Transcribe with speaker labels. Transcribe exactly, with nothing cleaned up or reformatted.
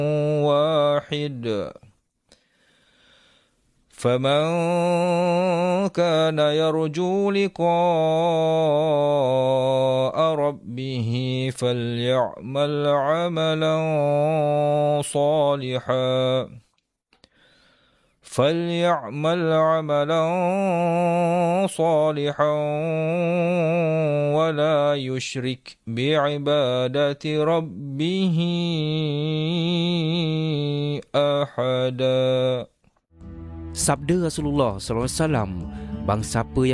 Speaker 1: واحد فمن كان يرجو لقاء ربه فليعمل عملا صالحا فليعمل عملا صالحا ولا يشرك بعبادة ربه أحدا.
Speaker 2: Sabda Rasulullah sallallahu alaihi wasallam, barang siapa yang